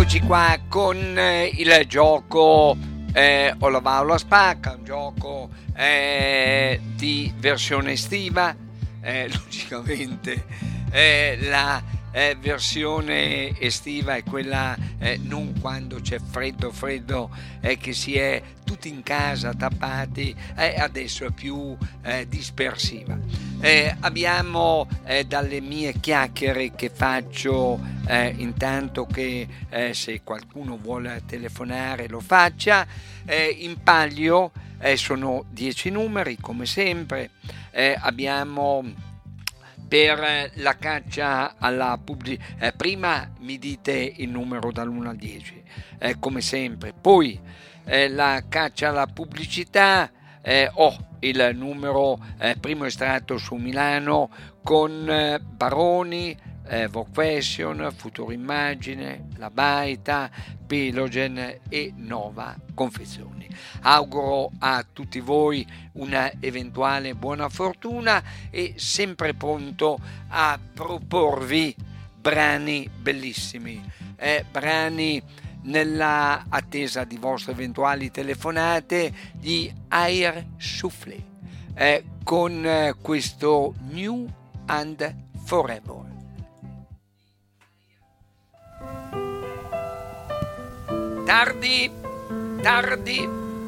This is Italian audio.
Eccoci qua con il gioco o la va o la spacca, un gioco di versione estiva, logicamente la versione estiva è quella non quando c'è freddo che si è tutti in casa tappati, adesso è più dispersiva. Abbiamo dalle mie chiacchiere che faccio intanto che se qualcuno vuole telefonare lo faccia, in palio sono 10 numeri come sempre. Abbiamo per la caccia alla pubblicità, prima mi dite il numero dall'1 al 10 come sempre, poi la caccia alla pubblicità, ho il numero primo estratto su Milano con Baroni, Vogue Fashion, Futuro Immagine, La Baita, Pilogen e Nova Confezioni. Auguro a tutti voi una eventuale buona fortuna e sempre pronto a proporvi brani bellissimi, brani nella attesa di vostre eventuali telefonate di Air Soufflé con questo New and Forever. Tardi